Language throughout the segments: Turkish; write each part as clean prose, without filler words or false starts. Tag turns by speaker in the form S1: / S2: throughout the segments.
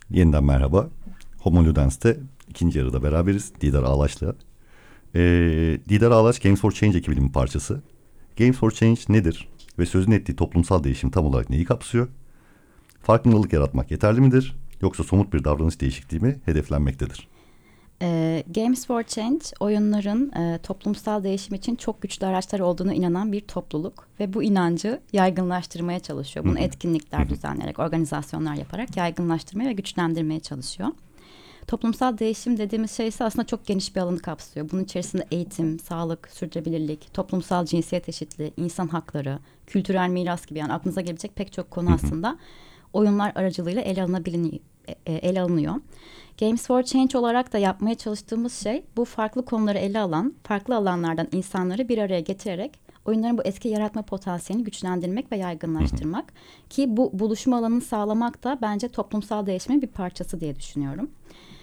S1: Yeniden merhaba. Homo Ludents'te ikinci yarıda beraberiz Didar Ağlaç'la. Didar Ağlaç Games for Change ekibinin bir parçası. Games for Change nedir ve sözünü ettiği toplumsal değişim tam olarak neyi kapsıyor? Farkındalık yaratmak yeterli midir? Yoksa somut bir davranış değişikliği mi hedeflenmektedir?
S2: Games for Change, oyunların toplumsal değişim için çok güçlü araçlar olduğunu inanan bir topluluk ve bu inancı yaygınlaştırmaya çalışıyor. Bunu etkinlikler düzenleyerek, organizasyonlar yaparak yaygınlaştırmaya ve güçlendirmeye çalışıyor. Toplumsal değişim dediğimiz şey ise aslında çok geniş bir alanı kapsıyor. Bunun içerisinde eğitim, sağlık, sürdürülebilirlik, toplumsal cinsiyet eşitliği, insan hakları, kültürel miras gibi, yani aklınıza gelebilecek pek çok konu aslında oyunlar aracılığıyla ele alınıyor. Games for Change olarak da yapmaya çalıştığımız şey, bu farklı konuları ele alan, farklı alanlardan insanları bir araya getirerek oyunların bu etki yaratma potansiyelini güçlendirmek ve yaygınlaştırmak. Ki bu buluşma alanını sağlamak da bence toplumsal değişimin bir parçası diye düşünüyorum.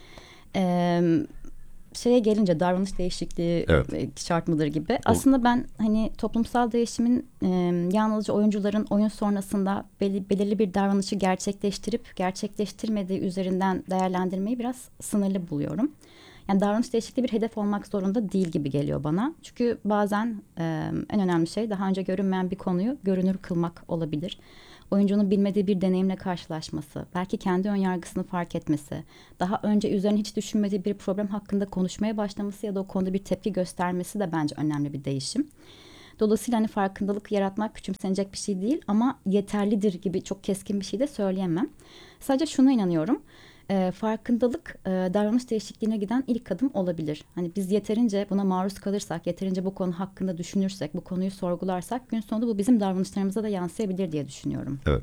S2: Şeye gelince, davranış değişikliği şart mıdır gibi. Aslında ben hani toplumsal değişimin yalnızca oyuncuların oyun sonrasında belirli bir davranışı gerçekleştirip gerçekleştirmediği üzerinden değerlendirmeyi biraz sınırlı buluyorum. Yani davranış değişikliği bir hedef olmak zorunda değil gibi geliyor bana. Çünkü bazen en önemli şey daha önce görünmeyen bir konuyu görünür kılmak olabilir. Oyuncunun bilmediği bir deneyimle karşılaşması, belki kendi ön yargısını fark etmesi, daha önce üzerine hiç düşünmediği bir problem hakkında konuşmaya başlaması ya da o konuda bir tepki göstermesi de bence önemli bir değişim. Dolayısıyla hani farkındalık yaratmak küçümsenecek bir şey değil ama yeterlidir gibi çok keskin bir şey de söyleyemem. Sadece şuna inanıyorum. Farkındalık davranış değişikliğine giden ilk adım olabilir. Hani biz yeterince buna maruz kalırsak, yeterince bu konu hakkında düşünürsek, bu konuyu sorgularsak gün sonunda bu bizim davranışlarımıza da yansıyabilir diye düşünüyorum.
S1: Evet.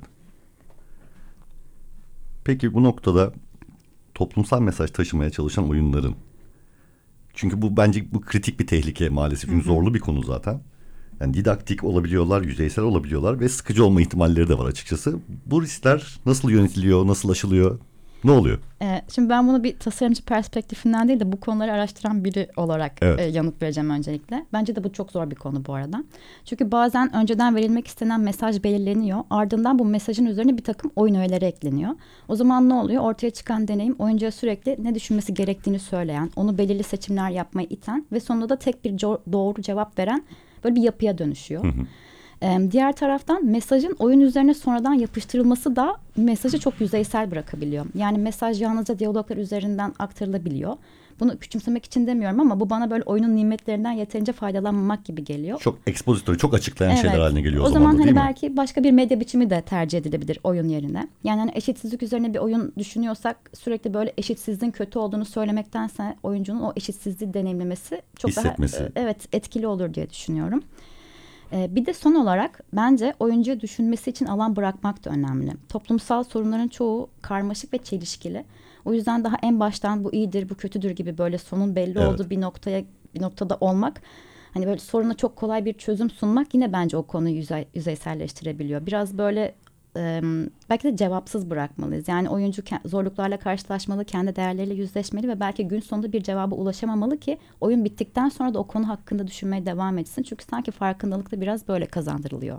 S1: Peki bu noktada toplumsal mesaj taşımaya çalışan oyunların, çünkü bu bence bu kritik bir tehlike maalesef. Çünkü zorlu bir konu zaten. Yani didaktik olabiliyorlar, yüzeysel olabiliyorlar ve sıkıcı olma ihtimalleri de var açıkçası. Bu riskler nasıl yönetiliyor, nasıl aşılıyor, ne oluyor?
S2: Şimdi ben bunu bir tasarımcı perspektifinden değil de bu konuları araştıran biri olarak yanıt vereceğim öncelikle. Bence de bu çok zor bir konu bu arada. Çünkü bazen önceden verilmek istenen mesaj belirleniyor. Ardından bu mesajın üzerine bir takım oyun öğeleri ekleniyor. O zaman ne oluyor? Ortaya çıkan deneyim oyuncuya sürekli ne düşünmesi gerektiğini söyleyen, onu belirli seçimler yapmaya iten ve sonunda da tek bir doğru cevap veren böyle bir yapıya dönüşüyor. Diğer taraftan mesajın oyun üzerine sonradan yapıştırılması da mesajı çok yüzeysel bırakabiliyor. Yani mesaj yalnızca diyaloglar üzerinden aktarılabiliyor. Bunu küçümsemek için demiyorum ama bu bana böyle oyunun nimetlerinden yeterince faydalanmamak gibi geliyor.
S1: Çok ekspozitörü, çok açıklayan şeyler haline geliyor
S2: o zaman
S1: da,
S2: hani
S1: değil mi?
S2: belki başka bir medya biçimi de tercih edilebilir oyun yerine. Yani hani eşitsizlik üzerine bir oyun düşünüyorsak sürekli böyle eşitsizliğin kötü olduğunu söylemektense oyuncunun o eşitsizliği deneyimlemesi çok
S1: hissetmesi.
S2: daha etkili olur diye düşünüyorum. Bir de son olarak bence oyuncuya düşünmesi için alan bırakmak da önemli. Toplumsal sorunların çoğu karmaşık ve çelişkili. O yüzden daha en baştan bu iyidir, bu kötüdür gibi böyle sonun belli olduğu bir noktada olmak, hani böyle soruna çok kolay bir çözüm sunmak yine bence o konuyu yüzeyselleştirebiliyor. Biraz böyle belki de cevapsız bırakmalıyız. Yani oyuncu zorluklarla karşılaşmalı, kendi değerleriyle yüzleşmeli ve belki gün sonunda bir cevaba ulaşamamalı ki oyun bittikten sonra da o konu hakkında düşünmeye devam etsin. Çünkü sanki farkındalık da biraz böyle kazandırılıyor.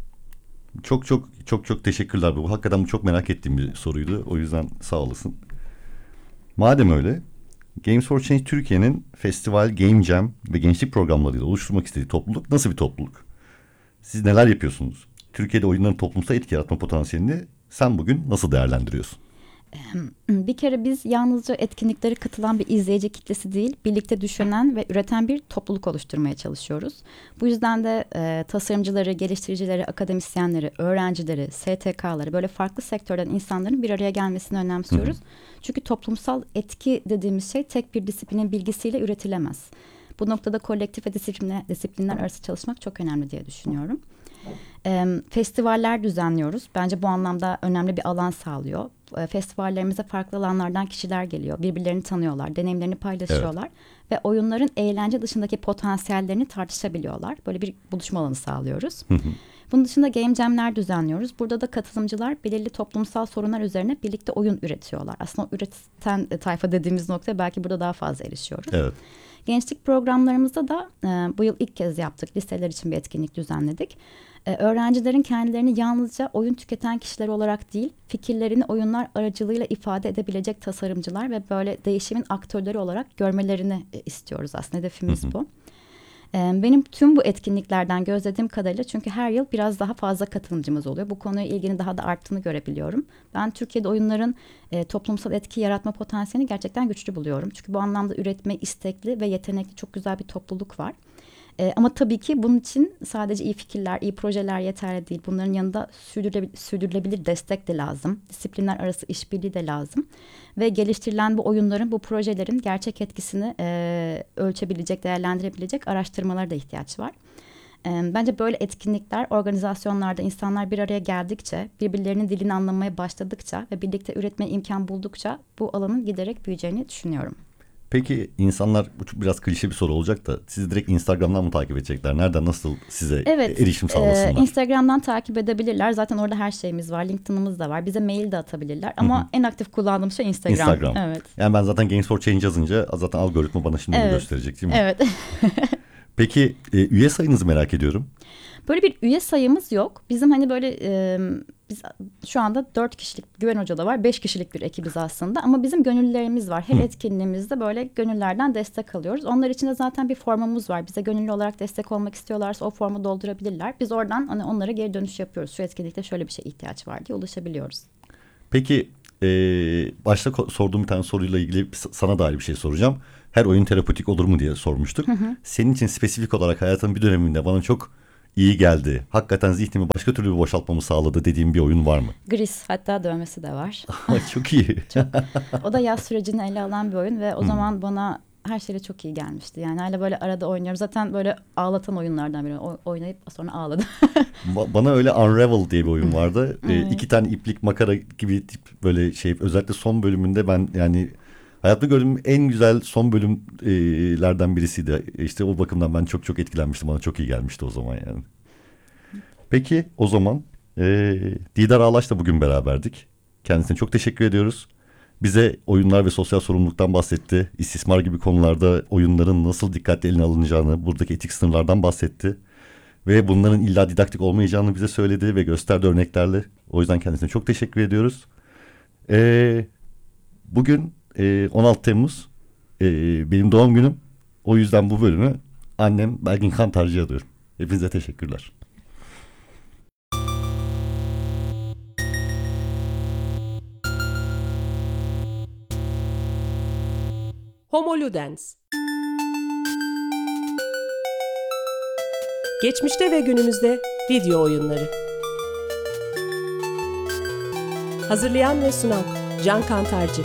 S1: Çok teşekkürler. Bu hakikaten çok merak ettiğim bir soruydu. O yüzden sağ olasın. Madem öyle, Games for Change Türkiye'nin festival, game jam ve gençlik programlarıyla oluşturmak istediği topluluk nasıl bir topluluk? Siz neler yapıyorsunuz? Türkiye'de oyunların toplumsal etki yaratma potansiyelini sen bugün nasıl değerlendiriyorsun?
S2: Bir kere biz yalnızca etkinliklere katılan bir izleyici kitlesi değil, birlikte düşünen ve üreten bir topluluk oluşturmaya çalışıyoruz. Bu yüzden de tasarımcıları, geliştiricileri, akademisyenleri, öğrencileri, STK'ları, böyle farklı sektörden insanların bir araya gelmesini önemsiyoruz. Çünkü toplumsal etki dediğimiz şey tek bir disiplinin bilgisiyle üretilemez. Bu noktada kolektif ve disiplinler arası çalışmak çok önemli diye düşünüyorum. Festivaller düzenliyoruz. Bence bu anlamda önemli bir alan sağlıyor. Festivallerimize farklı alanlardan kişiler geliyor. Birbirlerini tanıyorlar, deneyimlerini paylaşıyorlar. Ve oyunların eğlence dışındaki potansiyellerini tartışabiliyorlar. Böyle bir buluşma alanı sağlıyoruz. Bunun dışında game jam'ler düzenliyoruz. Burada da katılımcılar belirli toplumsal sorunlar üzerine birlikte oyun üretiyorlar. Aslında üreten tayfa dediğimiz noktaya belki burada daha fazla erişiyoruz.
S1: Evet.
S2: Gençlik programlarımızda da bu yıl ilk kez yaptık. Liseler için bir etkinlik düzenledik. Öğrencilerin kendilerini yalnızca oyun tüketen kişiler olarak değil, fikirlerini oyunlar aracılığıyla ifade edebilecek tasarımcılar ve böyle değişimin aktörleri olarak görmelerini istiyoruz aslında. Hedefimiz bu. Benim tüm bu etkinliklerden gözlediğim kadarıyla, çünkü her yıl biraz daha fazla katılımcımız oluyor. Bu konuya ilginin daha da arttığını görebiliyorum. Ben Türkiye'de oyunların toplumsal etki yaratma potansiyelini gerçekten güçlü buluyorum. Çünkü bu anlamda üretme istekli ve yetenekli çok güzel bir topluluk var. Ama tabii ki bunun için sadece iyi fikirler, iyi projeler yeterli değil. Bunların yanında sürdürülebilir destek de lazım. Disiplinler arası işbirliği de lazım. Ve geliştirilen bu oyunların, bu projelerin gerçek etkisini ölçebilecek, değerlendirebilecek araştırmalara da ihtiyaç var. Bence böyle etkinlikler, organizasyonlarda insanlar bir araya geldikçe, birbirlerinin dilini anlamaya başladıkça ve birlikte üretmeye imkan buldukça bu alanın giderek büyüyeceğini düşünüyorum.
S1: Peki insanlar, bu biraz klişe bir soru olacak da, sizi direkt Instagram'dan mı takip edecekler? Nereden, nasıl size erişim sağlasınlar?
S2: Instagram'dan takip edebilirler. Zaten orada her şeyimiz var. LinkedIn'ımız da var. Bize mail de atabilirler. Ama en aktif kullandığım şey Instagram. Evet.
S1: Yani ben zaten Games for Change yazınca zaten algoritma bana şimdi bunu gösterecek değil mi?
S2: Evet.
S1: Peki üye sayınızı merak ediyorum.
S2: Böyle bir üye sayımız yok. Bizim hani böyle biz şu anda 4 kişilik Güven Hoca'da var. 5 kişilik bir ekibiz aslında. Ama bizim gönüllülerimiz var. Her etkinliğimizde böyle gönüllerden destek alıyoruz. Onlar için de zaten bir formumuz var. Bize gönüllü olarak destek olmak istiyorlarsa o formu doldurabilirler. Biz oradan hani onlara geri dönüş yapıyoruz. Şu etkinlikte şöyle bir şeye ihtiyaç var diye ulaşabiliyoruz.
S1: Peki başta sorduğum bir tane soruyla ilgili sana dair bir şey soracağım. Her oyun terapötik olur mu diye sormuştuk. Senin için spesifik olarak hayatın bir döneminde bana çok iyi geldi, hakikaten zihnimi başka türlü bir boşaltmamı sağladı dediğim bir oyun var mı?
S2: Gris, hatta dövmesi de var.
S1: Çok iyi.
S2: O da yaz sürecini ele alan bir oyun ve o zaman bana her şeyle çok iyi gelmişti. Yani hala böyle arada oynuyorum. Zaten böyle ağlatan oyunlardan biri. Oynayıp sonra ağladım.
S1: Bana öyle Unravel diye bir oyun vardı. 2 tane iplik makara gibi tip böyle şey. Özellikle son bölümünde ben yani hayatta gördüğüm en güzel son bölümlerden birisiydi. İşte o bakımdan ben çok etkilenmiştim. Bana çok iyi gelmişti o zaman yani. Peki o zaman Didar Ağlaş'la bugün beraberdik. Kendisine çok teşekkür ediyoruz. Bize oyunlar ve sosyal sorumluluktan bahsetti. İstismar gibi konularda oyunların nasıl dikkatli eline alınacağını, buradaki etik sınırlardan bahsetti. Ve bunların illa didaktik olmayacağını bize söyledi ve gösterdi örneklerle. O yüzden kendisine çok teşekkür ediyoruz. Bugün 16 Temmuz benim doğum günüm. O yüzden bu bölümü annem Belgin Kantarcı'ya adıyorum. Hepinize teşekkürler.
S3: Homo Ludens. Geçmişte ve günümüzde video oyunları. Hazırlayan ve sunan Can Kantarcı.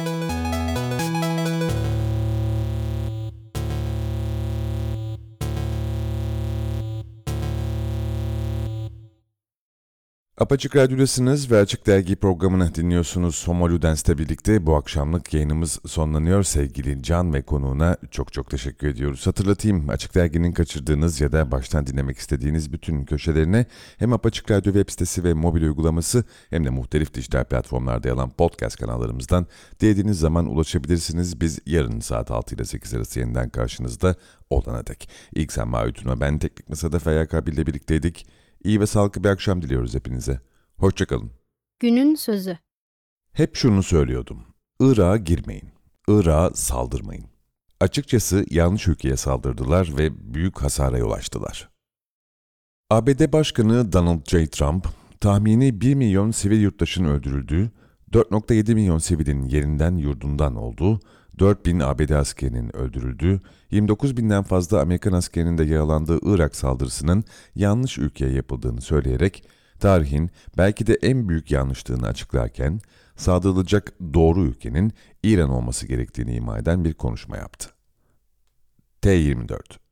S4: Apaçık Radyo'dasınız ve Açık Dergi programını dinliyorsunuz. Homo Ludens'le birlikte bu akşamlık yayınımız sonlanıyor. Sevgili Can ve konuğuna çok teşekkür ediyoruz. Hatırlatayım, Açık Dergi'nin kaçırdığınız ya da baştan dinlemek istediğiniz bütün köşelerine hem Apaçık Radyo web sitesi ve mobil uygulaması hem de muhtelif dijital platformlarda yer alan podcast kanallarımızdan dilediğiniz zaman ulaşabilirsiniz. Biz yarın saat 6 ile 8 arası yeniden karşınızda olana dek. İlk sen Mahut'una, ben Teknik Masa'da Feyyak abiyle birlikteydik. İyi ve sağlıklı bir akşam diliyoruz hepinize. Hoşçakalın.
S5: Günün sözü.
S4: Hep şunu söylüyordum. Irak'a girmeyin. Irak'a saldırmayın. Açıkçası yanlış ülkeye saldırdılar ve büyük hasara yol açtılar. ABD Başkanı Donald J. Trump, tahmini 1 milyon sivil yurttaşın öldürüldüğü, 4,7 milyon sivilin yerinden yurdundan olduğu, 4.000 ABD askerinin öldürüldüğü, 29 binden fazla Amerikan askerinin de yaralandığı Irak saldırısının yanlış ülkeye yapıldığını söyleyerek, tarihin belki de en büyük yanlışlığını açıklarken, saldırılacak doğru ülkenin İran olması gerektiğini ima eden bir konuşma yaptı. T24